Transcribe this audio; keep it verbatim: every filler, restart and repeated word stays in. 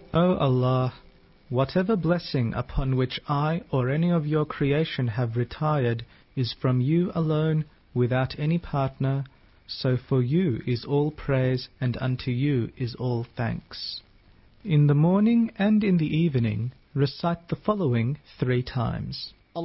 O Allah, whatever blessing upon which I or any of your creation have retired is from you alone, without any partner, so for you is all praise, and unto you is all thanks. In the morning and in the evening recite the following three times.